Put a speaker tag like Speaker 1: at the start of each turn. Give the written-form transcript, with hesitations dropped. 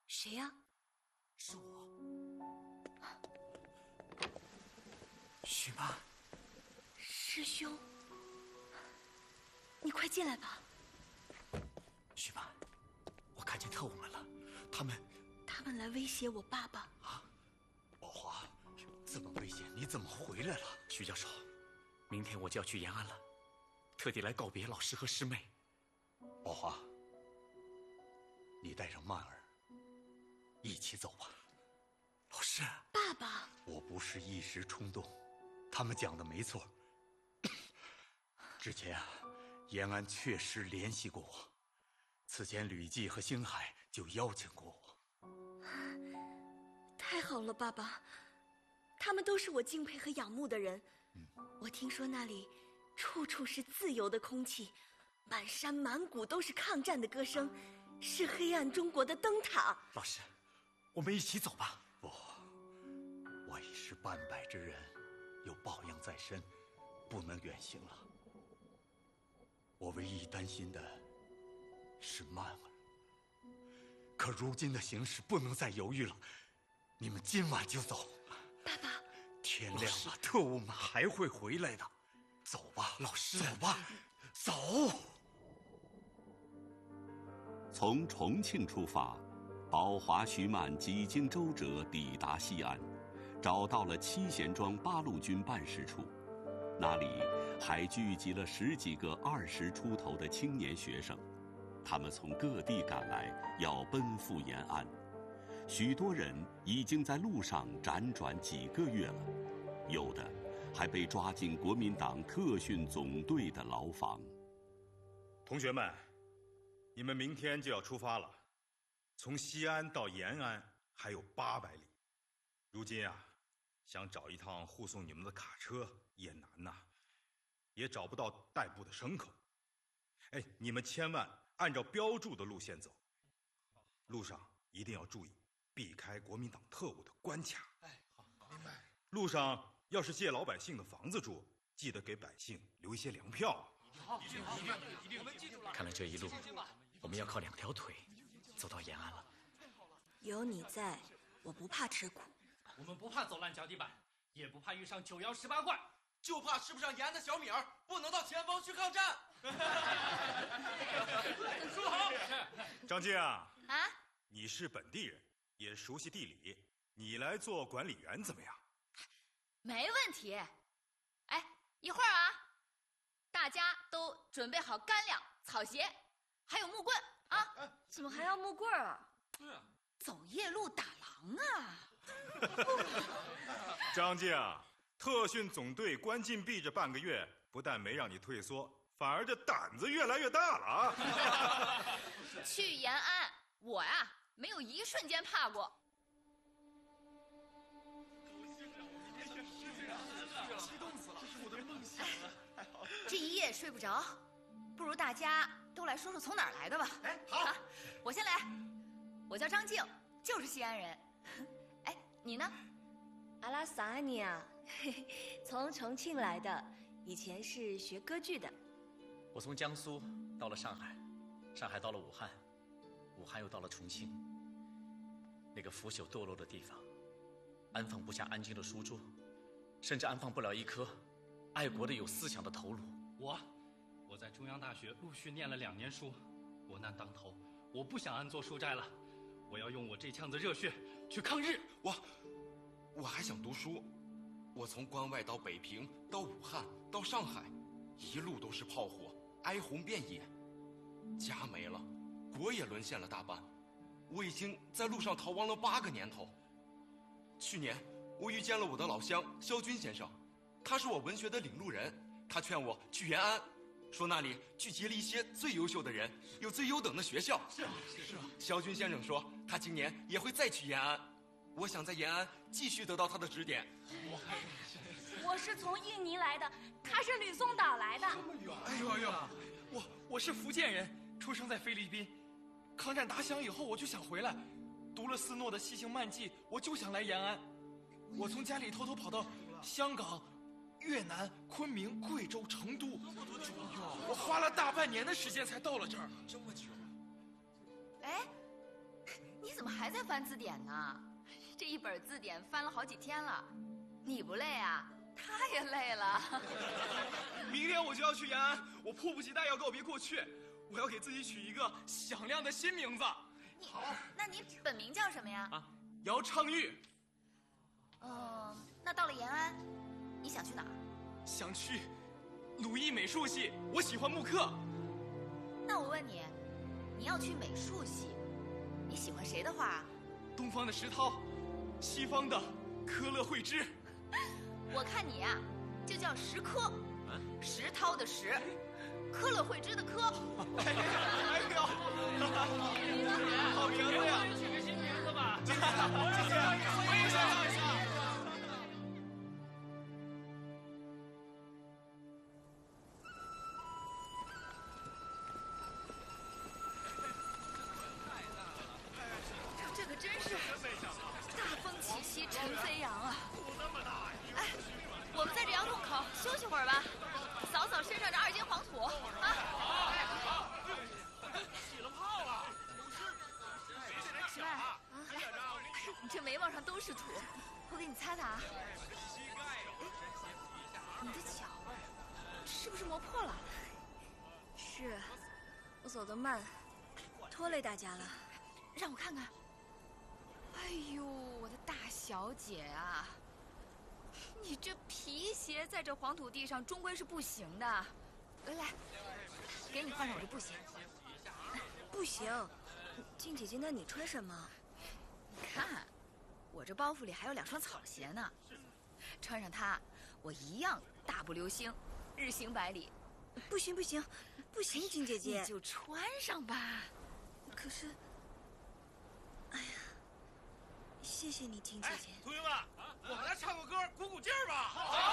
Speaker 1: 谁呀？
Speaker 2: 是我，许曼。
Speaker 1: 师兄，你快进来吧。
Speaker 2: 许曼，我看见特务们了，他们
Speaker 1: 来威胁我爸爸。
Speaker 2: 啊，宝华，这么危险，你怎么回来了？徐教授，明天我就要去延安了，特地来告别老师和师妹。宝华，你带上曼儿一起走吧。老师，
Speaker 1: 爸爸，
Speaker 2: 我不是一时冲动，他们讲的没错。之前延安确实联系过我，此前吕季和星海就邀请过我。
Speaker 1: 太好了，爸爸，他们都是我敬佩和仰慕的人。我听说那里处处是自由的空气，满山满谷都是抗战的歌声，是黑暗中国的灯塔。
Speaker 2: 老师，我们一起走吧。不，我已是半百之人，有抱恙在身，不能远行了。我唯一担心的是曼儿，可如今的形势不能再犹豫了，你们今晚就走。
Speaker 1: 爸爸，
Speaker 2: 天亮了，特务们还会回来的。走吧，老师，走吧，走。
Speaker 3: 从重庆出发，宝华、徐曼几经周折抵达西安，找到了七贤庄八路军办事处。那里还聚集了10几个20出头的青年学生，他们从各地赶来，要奔赴延安。许多人已经在路上辗转几个月了，有的还被抓进国民党特训总队的牢房。
Speaker 4: 同学们，你们明天就要出发了，从西安到延安还有800里。如今啊，想找一趟护送你们的卡车也难呐，也找不到代步的牲口。哎，你们千万按照标注的路线走，路上一定要注意避开国民党特务的关卡。
Speaker 5: 哎，好，明白。
Speaker 4: 路上要是借老百姓的房子住，记得给百姓留一些粮票。
Speaker 5: 好，一定，我们记住了。
Speaker 2: 看来这一路我们要靠2条腿走到延安了。
Speaker 1: 有你在，我不怕吃苦。
Speaker 5: 我们不怕走烂脚底板，也不怕遇上9摇18怪，
Speaker 6: 就怕吃不上延安的小米儿，不能到前方去抗战。
Speaker 5: 说好。
Speaker 4: 张静啊，
Speaker 7: 你
Speaker 4: 是本地人，也熟悉地理，你来做管理员怎么样？
Speaker 7: 没问题。哎，一会儿啊，大家都准备好干粮、草鞋，还有木棍啊。
Speaker 1: 怎么还要木棍啊？
Speaker 6: 对啊，
Speaker 7: 走夜路打狼啊。
Speaker 4: 张静，特训总队关禁闭这半个月，不但没让你退缩，反而这胆子越来越大了啊！
Speaker 7: 去延安，我呀没有一瞬间怕过。
Speaker 6: 激动死了，这是我的梦想啊！
Speaker 7: 这一夜睡不着，不如大家都来说说从哪儿来的吧。
Speaker 6: 哎，好，
Speaker 7: 我先来。我叫张静，就是西安人。哎，你呢？
Speaker 1: 阿拉萨安尼啊，从重庆来的，以前是学歌剧的。
Speaker 2: 我从江苏到了上海，上海到了武汉，武汉又到了重庆。那个腐朽堕落的地方，安放不下安静的书桌，甚至安放不了一颗爱国的有思想的头颅。
Speaker 5: 我在中央大学陆续念了2年书，国难当头，我不想安坐书斋了，我要用我这腔子热血去抗日。
Speaker 6: 我还想读书，我从关外到北平，到武汉，到上海，一路都是炮火，哀鸿遍野，家没了，国也沦陷了大半，我已经在路上逃亡了8个年头。去年我遇见了我的老乡萧军先生，他是我文学的领路人，他劝我去延安，说那里聚集了一些最优秀的人，有最优等的学校。是啊。萧军先生说他今年也会再去延安，我想在延安继续得到他的指点。
Speaker 8: 我是从印尼来的，他是吕宋岛来的。
Speaker 6: 这么远？
Speaker 5: 哎呦，我是福建人，出生在菲律宾。抗战打响以后，我就想回来，读了斯诺的《西行漫记》，我就想来延安。我从家里偷偷跑到香港、越南、昆明、贵州、成都，我花了大半年的时间才到了这儿。
Speaker 6: 这么久？
Speaker 7: 哎，你怎怎么还在翻字典呢？这一本字典翻了好几天了，你不累啊？他也累了。
Speaker 5: 明天我就要去延安，我迫不及待要告别过去，我要给自己取一个响亮的新名字。
Speaker 7: 好，那你本名叫什么呀？
Speaker 5: 姚昌玉。
Speaker 7: 那到了延安，你想去哪儿？
Speaker 5: 想去鲁艺美术系，我喜欢木刻。
Speaker 7: 那我问你，你要去美术系，你喜欢谁的画啊？
Speaker 5: 东方的石涛，西方的科勒惠芝。
Speaker 7: 我看你啊，就叫石科，石涛的石，科勒惠芝的科。
Speaker 5: 哎呦，好名字呀！
Speaker 9: 取个新名字吧。
Speaker 5: 谢谢，我也想要一下。
Speaker 7: 这可真是大风起兮尘飞扬啊！哎，我们在这窑洞口休息会儿吧，扫扫身上这2斤黄土啊！
Speaker 9: 起了泡了。
Speaker 7: 石曼啊，你这眉毛上都是土，我给你擦擦啊。你的脚是不是磨破了？
Speaker 1: 是，我走得慢，拖累大家了。
Speaker 7: 让我看看。哎呦，我的大小姐啊，你这皮鞋在这黄土地上终归是不行的。来，给你换上我这布鞋。
Speaker 1: 不行，静姐姐，那你穿什么？
Speaker 7: 你看，我这包袱里还有2双草鞋呢，穿上它，我一样大步流星，日行百里。
Speaker 1: 不行不行不行，静姐姐，
Speaker 7: 你就穿上吧。
Speaker 1: 可是，哎呀，谢谢你，静姐姐。
Speaker 9: 同学们，我们来唱个歌，鼓鼓劲儿吧。